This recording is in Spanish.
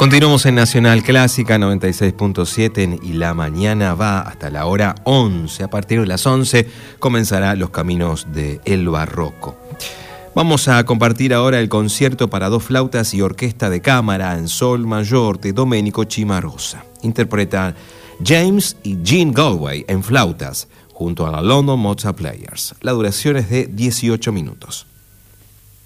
Continuamos en Nacional Clásica 96.7 y la mañana va hasta la hora 11. A partir de las 11 comenzará Los Caminos del Barroco. Vamos a compartir ahora el concierto para dos flautas y orquesta de cámara en sol mayor de Domenico Cimarosa. Interpretan James y Gene Galway en flautas junto a la London Mozart Players. La duración es de 18 minutos.